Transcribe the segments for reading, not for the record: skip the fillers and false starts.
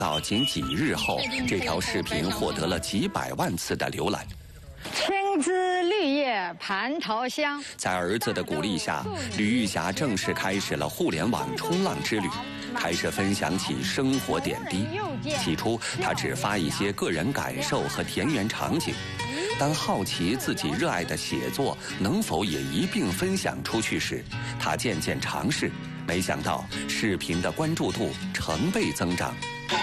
到仅几日后，这条视频获得了几百万次的浏览。 青枝绿叶蟠桃香。 在儿子的鼓励下，吕玉霞正式开始了互联网冲浪之旅，开始分享起生活点滴。起初，她只发一些个人感受和田园场景，当好奇自己热爱的写作能否也一并分享出去时，她渐渐尝试，没想到视频的关注度成倍增长。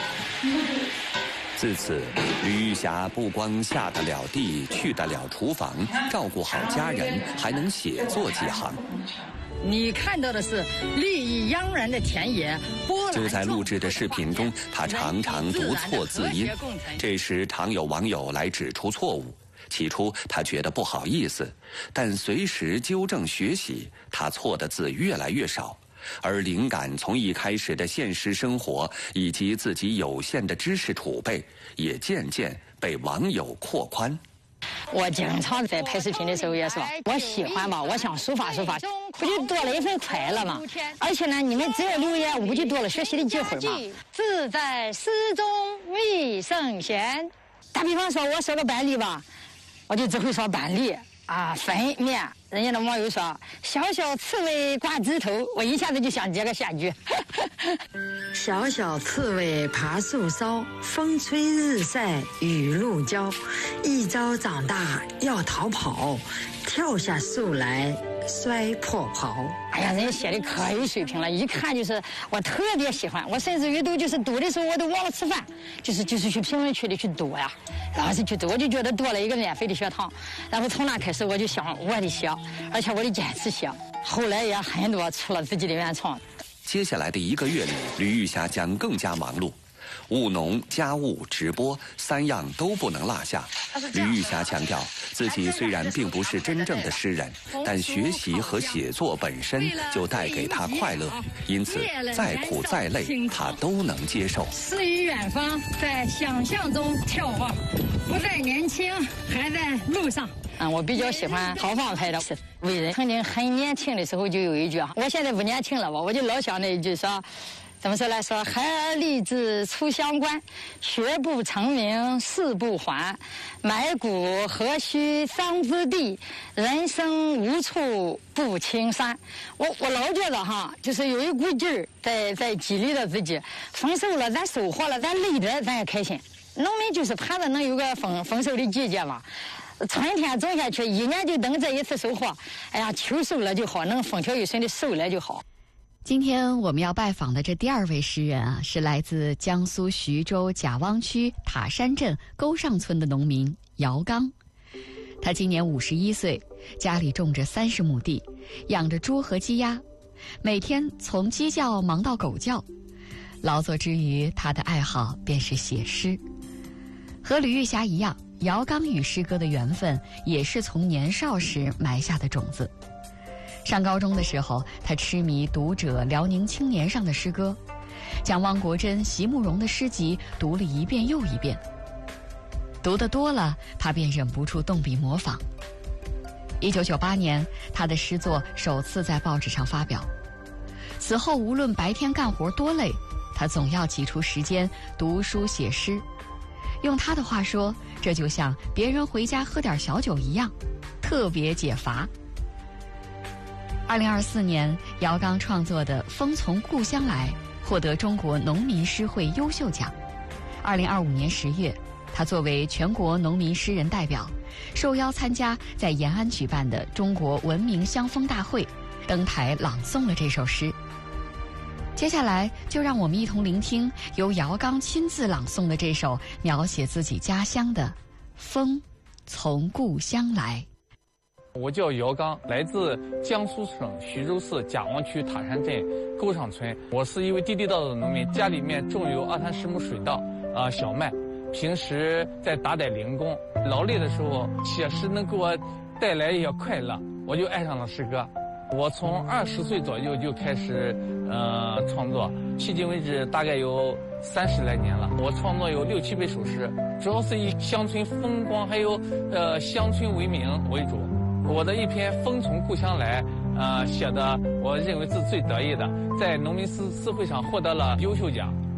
自此，吕玉霞不光下得了地，去得了厨房，照顾好家人，还能写作几行。 你看到的是绿意盎然的田野， 就在录制的视频中，她常常读错字音，这时常有网友来指出错误。起初她觉得不好意思，但随时纠正学习，她错的字越来越少。而灵感从一开始的现实生活以及自己有限的知识储备，也渐渐被网友扩宽。 我经常在拍视频的时候也说，我喜欢嘛，我想抒发抒发，不就多了一份快乐嘛？而且呢，你们只要留言，我不就多了学习的机会嘛？字在诗中觅圣贤。打比方说，我说个板栗吧，我就只会说板栗啊，粉面。人家的网友说小小刺猬挂枝头，我一下子就想接个下句。 小小刺猬爬树梢，风吹日晒雨露浇。一朝长大要逃跑，跳下树来摔破袍。 哎呀，人家写的可有水平了，一看就是我特别喜欢。我甚至于就是读的时候我都忘了吃饭，就是去评论区里去读呀，老是去读，我就觉得多了一个免费的学堂。然后从那开始我就想我得写，而且我得坚持写。后来也很多出了自己的原创。 接下来的1个月里，吕玉霞将更加忙碌。务农、家务、直播3样都不能落下。吕玉霞强调，自己虽然并不是真正的诗人，但学习和写作本身就带给她快乐，因此再苦再累，她都能接受。 诗与远方，在想象中眺望，不再年轻，还在路上。我比较喜欢豪放派的伟人，曾经很年轻的时候就有一句，我现在不年轻了吧，我就老想那一句说。怎么说来说？孩儿立志出乡关，学不成名誓不还。埋骨何须桑枝地，人生无处不青山。我老觉得哈，就是有一股劲儿在激励着自己。丰收了，咱收获了，咱累着咱也开心。农民就是盼着能有个丰收的季节嘛。春天种下去，1年就等这一次收获。哎呀，秋收了就好，能风调雨顺的收了就好。 今天我们要拜访的这第2位诗人啊，是来自江苏徐州贾汪区塔山镇沟上村的农民姚刚。他今年51岁，家里种着30亩地，养着猪和鸡鸭，每天从鸡叫忙到狗叫。劳作之余，他的爱好便是写诗。和吕玉霞一样，姚刚与诗歌的缘分也是从年少时埋下的种子。上高中的时候，他痴迷《读者》《辽宁青年》上的诗歌，将汪国真、席慕容的诗集读了一遍又一遍。读得多了，他便忍不住动笔模仿。1998年，他的诗作首次在报纸上发表。此后，无论白天干活多累，他总要挤出时间读书写诗。用他的话说，这就像别人回家喝点小酒一样，特别解乏。2024年，姚刚创作的《风从故乡来》获得中国农民诗会优秀奖。2025年10月，他作为全国农民诗人代表，受邀参加在延安举办的中国文明乡风大会，登台朗诵了这首诗。接下来，就让我们一同聆听由姚刚亲自朗诵的这首描写自己家乡的《风从故乡来》。 我叫姚刚，来自江苏省徐州市贾汪区塔山镇沟上村。我是一位地地道道的农民，家里面种有20-30亩水稻，小麦。平时在打点零工，劳累的时候，写诗能给我带来一些快乐，我就爱上了诗歌。我从20岁左右就开始创作，迄今为止大概有30来年了。我创作有6-7本首诗，主要是以乡村风光还有乡村为名为主。我的一篇《风从故乡来》写的，我认为是最得意的，在农民诗会上获得了优秀奖。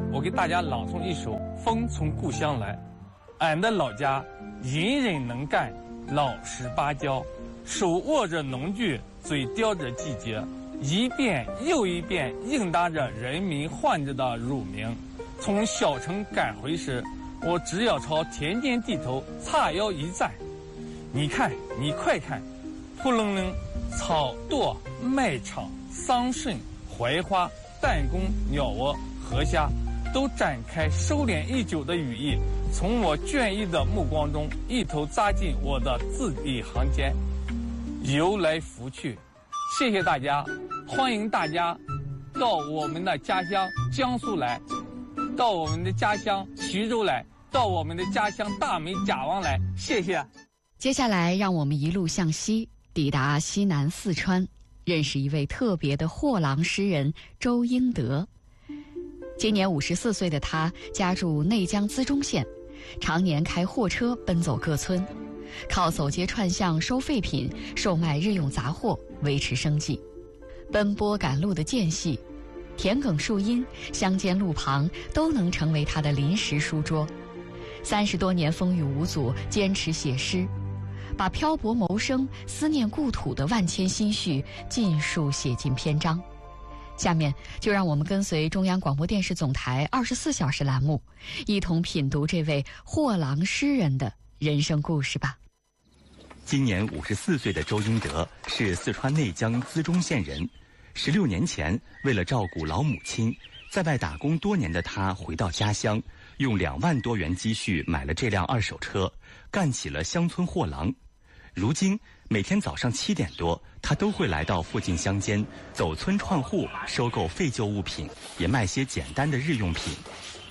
我给大家朗诵一首《风从故乡来》。俺的老家隐忍能干，老实巴交，手握着农具，嘴叼着季节，一遍又一遍应答着人民唤着的乳名。从小城赶回时，我只要朝田间地头叉腰一站，你看，你快看，扑棱棱，草垛、麦场、桑葚、槐花、弹弓、鸟窝、河虾，都展开收敛已久的羽翼，从我倦意的目光中一头扎进我的字里行间，游来拂去。谢谢大家，欢迎大家到我们的家乡江苏来，到我们的家乡徐州来，到我们的家乡大美甲王来，谢谢。 接下来让我们一路向西，抵达西南四川，认识一位特别的货郎诗人周英德。今年54岁的他家住内江资中县，常年开货车奔走各村，靠走街串巷收废品、售卖日用杂货维持生计。奔波赶路的间隙，田埂树荫、乡间路旁都能成为他的临时书桌。30多年风雨无阻，坚持写诗，把漂泊谋生、思念故土的万千心绪尽数写进篇章。下面就让我们跟随中央广播电视总台24小时栏目，一同品读这位货郎诗人的人生故事吧。 今年54岁的周英德是四川内江资中县人。16年前，为了照顾老母亲，在外打工多年的他回到家乡，用2万多元积蓄买了这辆2手车，干起了乡村货郎。如今每天早上7点多，他都会来到附近乡间，走村串户，收购废旧物品，也卖些简单的日用品。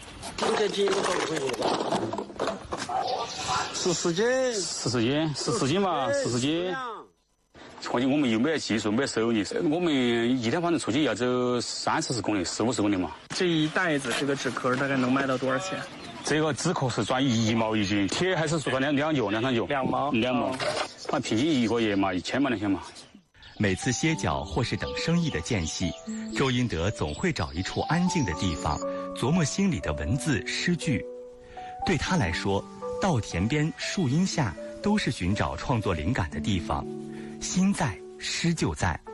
14斤嘛，14斤。环境我们又没有技术，没有收入，我们一天反正出去要走30-40公里，40-50公里嘛。 这一袋子这个纸壳大概能卖到多少钱？ 这个纸壳是赚1毛1斤，铁还是说2角2毛，2毛，反正平均一个月嘛1000嘛2000嘛。 每次歇脚或是等生意的间隙，周英德总会找一处安静的地方，琢磨心里的文字诗句。对他来说，稻田边、树荫下都是寻找创作灵感的地方。心在，诗就在，